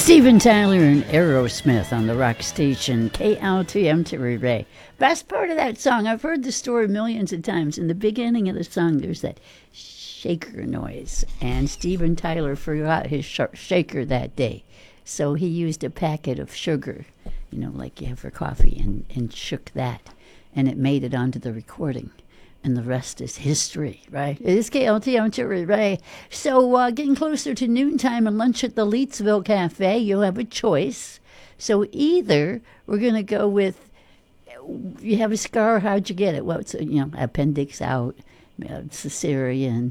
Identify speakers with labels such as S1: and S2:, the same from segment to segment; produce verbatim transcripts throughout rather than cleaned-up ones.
S1: Steven Tyler and Aerosmith on the rock station K L T M Terry Ray. Best part of that song, I've heard the story millions of times. In the beginning of the song, there's that shaker noise, and Steven Tyler forgot his sh- shaker that day. So he used a packet of sugar, you know, like you have for coffee, and, and shook that, and it made it onto the recording. And the rest is history, right? It is K L T M Terry Ray. So uh, getting closer to noontime and lunch at the Leetsville Cafe, you'll have a choice. So either we're going to go with, you have a scar, how'd you get it? Well, it's, you know, appendix out, you know, cesarean,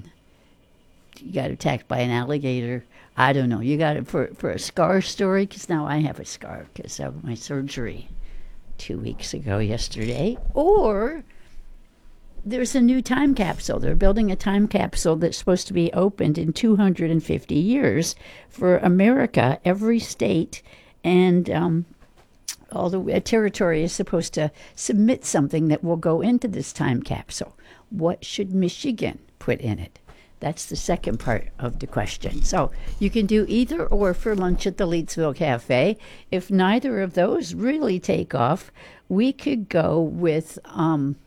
S1: you got attacked by an alligator. I don't know. You got it for, for a scar story? Because now I have a scar because of my surgery two weeks ago yesterday. Or there's a new time capsule. They're building a time capsule that's supposed to be opened in two hundred fifty years for America. Every state and um, all the uh, territory is supposed to submit something that will go into this time capsule. What should Michigan put in it? That's the second part of the question. So you can do either or for lunch at the Leetsville Cafe. If neither of those really take off, we could go with um,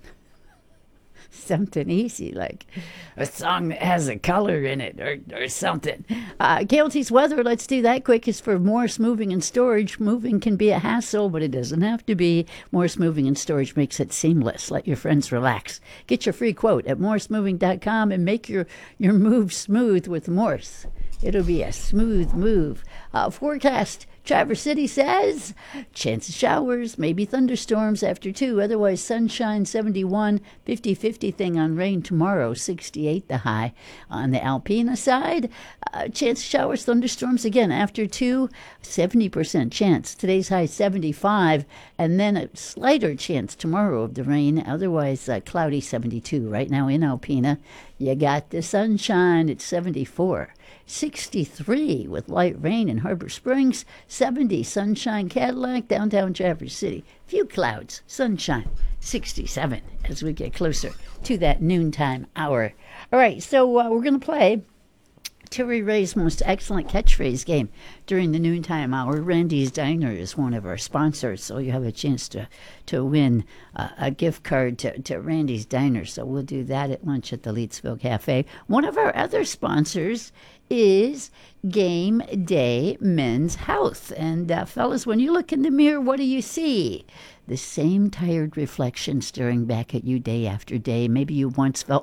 S1: something easy, like a song that has a color in it or, or something. Uh, K L T's weather, let's do that quick, is for Morse Moving and Storage. Moving can be a hassle, but it doesn't have to be. Morse Moving and Storage makes it seamless. Let your friends relax. Get your free quote at morse moving dot com and make your, your move smooth with Morse. It'll be a smooth move. Uh, forecast. Traverse City says, chance of showers, maybe thunderstorms after two. Otherwise, sunshine, seventy-one, fifty-fifty thing on rain tomorrow, sixty-eight the high. On the Alpena side, uh, chance of showers, thunderstorms again after two, seventy percent chance. Today's high, seventy-five, and then a slighter chance tomorrow of the rain. Otherwise, uh, cloudy, seventy-two. Right now in Alpena, you got the sunshine at seventy-four. sixty-three with light rain in Harbor Springs, seventy sunshine Cadillac, downtown Traverse City. Few clouds, sunshine, sixty-seven as we get closer to that noontime hour. All right, so uh, we're going to play Terry Ray's most excellent catchphrase game during the noontime hour. Randy's Diner is one of our sponsors, so you have a chance to, to win uh, a gift card to, to Randy's Diner. So we'll do that at lunch at the Leetsville Cafe. One of our other sponsors is Game Day Men's Health. And uh, fellas, when you look in the mirror, what do you see? The same tired reflection staring back at you day after day. Maybe you once felt